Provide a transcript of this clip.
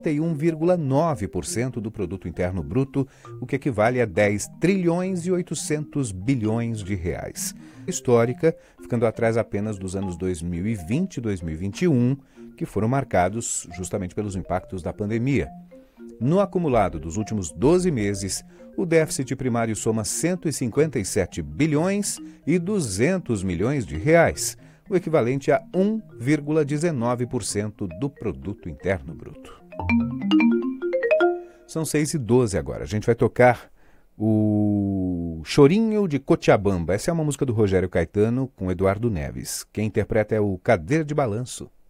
1,9% do produto interno bruto, o que equivale a 10 trilhões e 800 bilhões de reais. Histórica, ficando atrás apenas dos anos 2020 e 2021, que foram marcados justamente pelos impactos da pandemia. No acumulado dos últimos 12 meses, o déficit primário soma 157 bilhões e 200 milhões de reais, o equivalente a 1,19% do produto interno bruto. São 6h12 agora. A gente vai tocar o Chorinho de Cochabamba. Essa é uma música do Rogério Caetano com Eduardo Neves. Quem interpreta é o Cadeira de Balanço.